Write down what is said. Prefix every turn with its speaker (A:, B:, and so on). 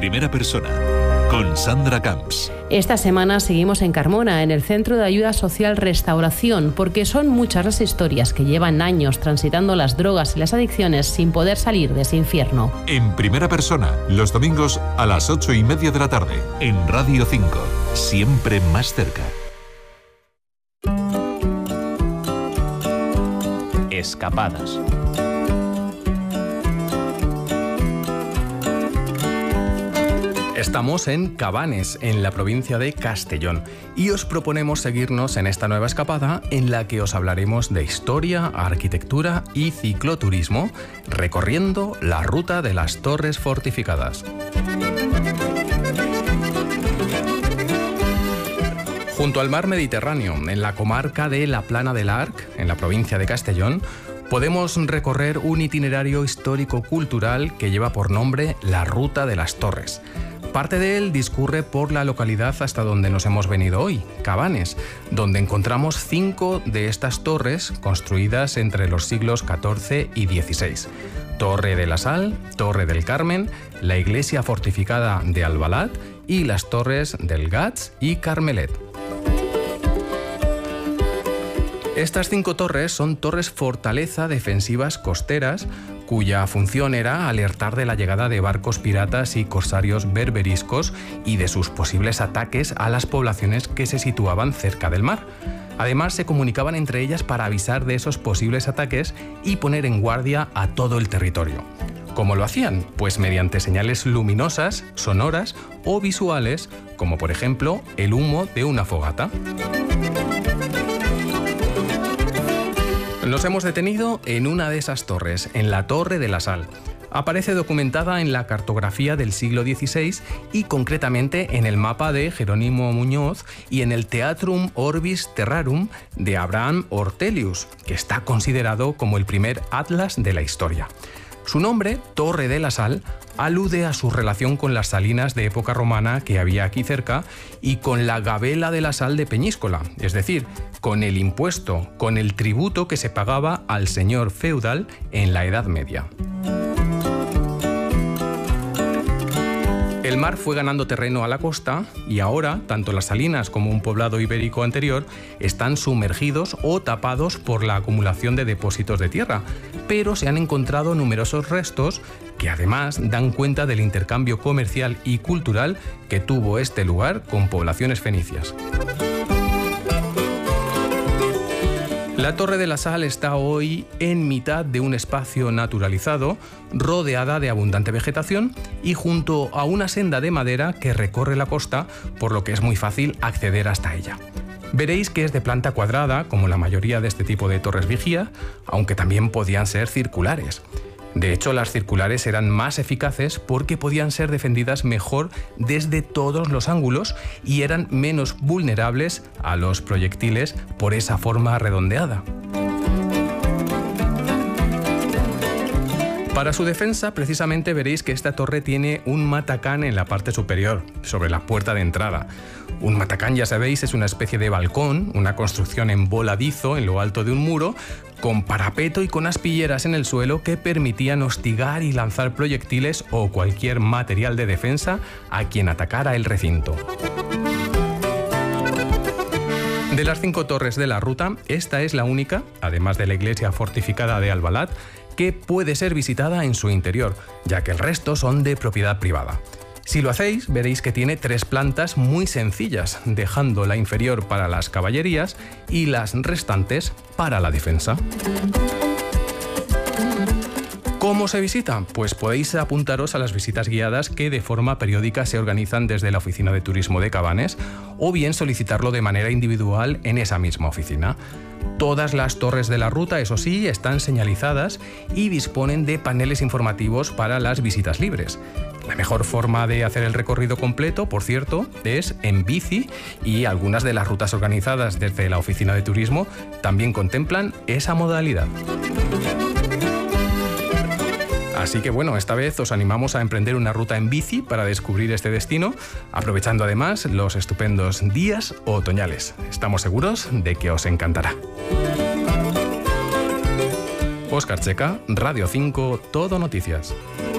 A: Primera Persona, con Sandra Camps.
B: Esta semana seguimos en Carmona, en el Centro de Ayuda Social Restauración, porque son muchas las historias que llevan años transitando las drogas y las adicciones sin poder salir de ese infierno.
A: En Primera Persona, los domingos a las 8:30 de la tarde, en Radio 5, siempre más cerca.
C: Escapadas. Estamos en Cabanes, en la provincia de Castellón, y os proponemos seguirnos en esta nueva escapada en la que os hablaremos de historia, arquitectura y cicloturismo, recorriendo la ruta de las torres fortificadas. Junto al mar Mediterráneo, en la comarca de la Plana del Arc, en la provincia de Castellón, podemos recorrer un itinerario histórico-cultural que lleva por nombre la Ruta de las Torres. Parte de él discurre por la localidad hasta donde nos hemos venido hoy, Cabanes, donde encontramos 5 de estas torres construidas entre los siglos XIV y XVI. Torre de la Sal, Torre del Carmen, la iglesia fortificada de Albalat y las torres del Gats y Carmelet. Estas 5 torres son torres fortaleza defensivas costeras, cuya función era alertar de la llegada de barcos piratas y corsarios berberiscos y de sus posibles ataques a las poblaciones que se situaban cerca del mar. Además, se comunicaban entre ellas para avisar de esos posibles ataques y poner en guardia a todo el territorio. ¿Cómo lo hacían? Pues mediante señales luminosas, sonoras o visuales, como por ejemplo el humo de una fogata. Nos hemos detenido en una de esas torres, en la Torre de la Sal. Aparece documentada en la cartografía del siglo XVI y concretamente en el mapa de Jerónimo Muñoz y en el Theatrum Orbis Terrarum de Abraham Ortelius, que está considerado como el primer atlas de la historia. Su nombre, Torre de la Sal, alude a su relación con las salinas de época romana que había aquí cerca y con la gabela de la sal de Peñíscola, es decir, con el impuesto, con el tributo que se pagaba al señor feudal en la Edad Media. El mar fue ganando terreno a la costa y ahora, tanto las salinas como un poblado ibérico anterior están sumergidos o tapados por la acumulación de depósitos de tierra, pero se han encontrado numerosos restos que además dan cuenta del intercambio comercial y cultural que tuvo este lugar con poblaciones fenicias. La Torre de la Sal está hoy en mitad de un espacio naturalizado, rodeada de abundante vegetación y junto a una senda de madera que recorre la costa, por lo que es muy fácil acceder hasta ella. Veréis que es de planta cuadrada, como la mayoría de este tipo de torres vigía, aunque también podían ser circulares. De hecho, las circulares eran más eficaces porque podían ser defendidas mejor desde todos los ángulos y eran menos vulnerables a los proyectiles por esa forma redondeada. Para su defensa, precisamente veréis que esta torre tiene un matacán en la parte superior, sobre la puerta de entrada. Un matacán, ya sabéis, es una especie de balcón, una construcción en voladizo en lo alto de un muro, con parapeto y con aspilleras en el suelo que permitían hostigar y lanzar proyectiles o cualquier material de defensa a quien atacara el recinto. De las 5 torres de la ruta, esta es la única, además de la iglesia fortificada de Albalat, que puede ser visitada en su interior, ya que el resto son de propiedad privada. Si lo hacéis, veréis que tiene 3 plantas muy sencillas, dejando la inferior para las caballerías y las restantes para la defensa. ¿Cómo se visita? Pues podéis apuntaros a las visitas guiadas que de forma periódica se organizan desde la Oficina de Turismo de Cabanes o bien solicitarlo de manera individual en esa misma oficina. Todas las torres de la ruta, eso sí, están señalizadas y disponen de paneles informativos para las visitas libres. La mejor forma de hacer el recorrido completo, por cierto, es en bici y algunas de las rutas organizadas desde la Oficina de Turismo también contemplan esa modalidad. Así que bueno, esta vez os animamos a emprender una ruta en bici para descubrir este destino, aprovechando además los estupendos días otoñales. Estamos seguros de que os encantará. Óscar Checa, Radio 5, Todo Noticias.